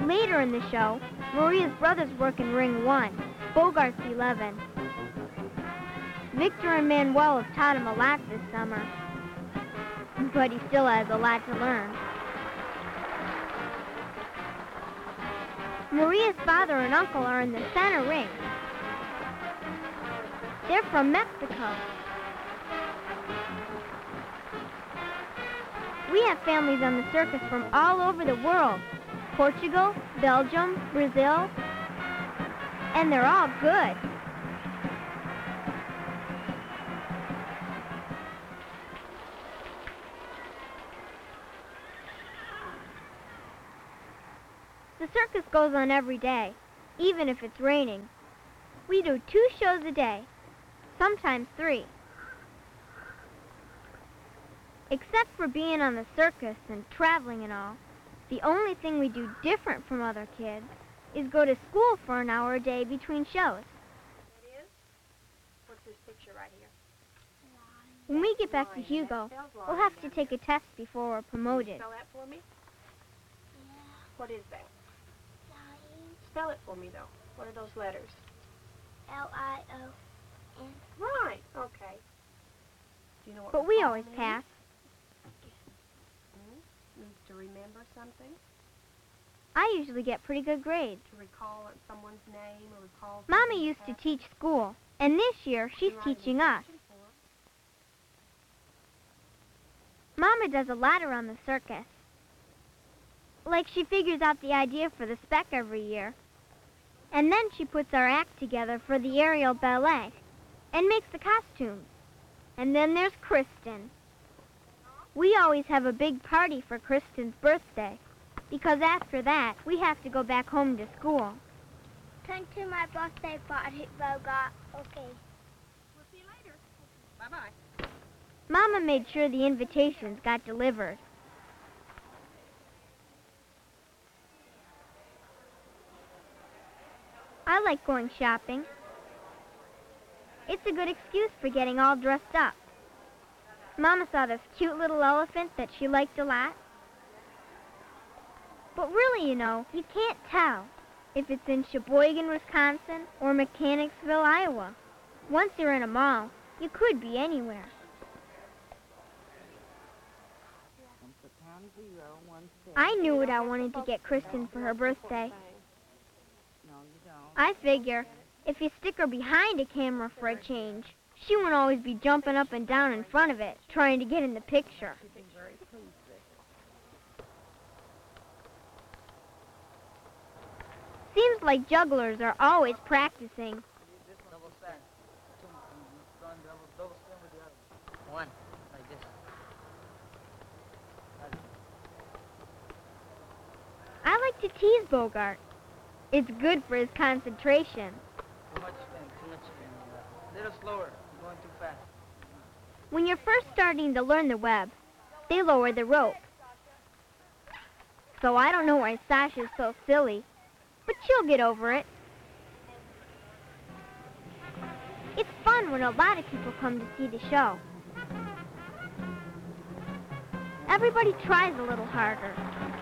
Later in the show, Maria's brothers work in Ring 1, Bogart's 11. Victor and Manuel have taught him a lot this summer, but he still has a lot to learn. Maria's father and uncle are in the center ring. They're from Mexico. We have families on the circus from all over the world. Portugal, Belgium, Brazil, and they're all good. The circus goes on every day, even if it's raining. We do 2 shows a day, sometimes 3. Except for being on the circus and traveling and all, the only thing we do different from other kids is go to school for an hour a day between shows. It is? What's this picture right here? When we get back to Hugo, we'll have to take a test before we're promoted. Can you spell that for me? Yeah. What is that? Lion. Spell it for me, though. What are those letters? Lion. Right. Okay. Do you know what But we recall always means? pass. Means to remember something? I usually get pretty good grades. To recall someone's name or recall... Mama something used to that teach school, and this year she's happened? Write an teaching us. instruction form. Mama does a lot around the circus. Like she figures out the idea for the spec every year, and then she puts our act together for the aerial ballet, and makes the costumes. And then there's Kristen. We always have a big party for Kristen's birthday, because after that, we have to go back home to school. Come to my birthday party, Bogart. Okay. We'll see you later. Bye-bye. Mama made sure the invitations got delivered. I like going shopping. It's a good excuse for getting all dressed up. Mama saw this cute little elephant that she liked a lot. But really, you know, you can't tell if it's in Sheboygan, Wisconsin, or Mechanicsville, Iowa. Once you're in a mall, you could be anywhere. I knew what I wanted to get Kristen for her birthday. I figure if you stick her behind a camera for a change, she won't always be jumping up and down in front of it, trying to get in the picture. Seems like jugglers are always practicing. One, like this. I like to tease Bogart. It's good for his concentration. Too much spin. A little slower. You're going too fast. When you're first starting to learn the web, they lower the rope. So I don't know why Sasha's so silly, but she'll get over it. It's fun when a lot of people come to see the show. Everybody tries a little harder.